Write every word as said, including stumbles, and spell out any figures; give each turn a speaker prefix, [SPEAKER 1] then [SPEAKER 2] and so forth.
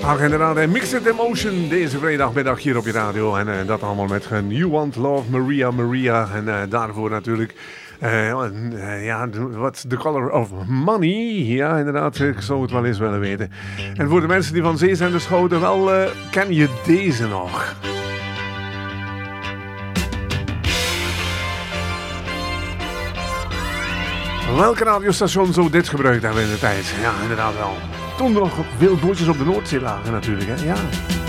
[SPEAKER 1] Ach, inderdaad, en Mixed Emotion deze vrijdagmiddag hier op je radio. En uh, dat allemaal met een You Want Love, Maria, Maria. En uh, daarvoor natuurlijk, uh, uh, ja, what's the color of money? Ja, inderdaad, ik zou het wel eens willen weten. En voor de mensen die van zeezenders houden, wel, uh, ken je deze nog? Welke radiostation zou dit gebruikt hebben in de tijd? Ja, inderdaad wel. Toen nog veel bootjes op de Noordzee lagen natuurlijk, hè? Ja.